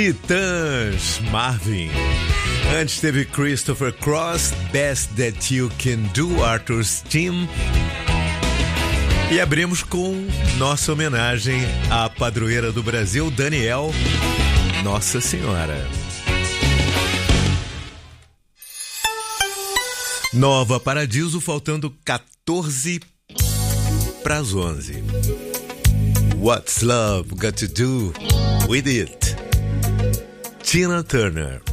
Titãs, Marvin. Antes teve Christopher Cross, Best That You Can Do, Arthur's Team. E abrimos com nossa homenagem à padroeira do Brasil, Daniel, Nossa Senhora. Nova Paradiso, faltando 14 para as 11. What's Love Got to Do With It? Tina Turner.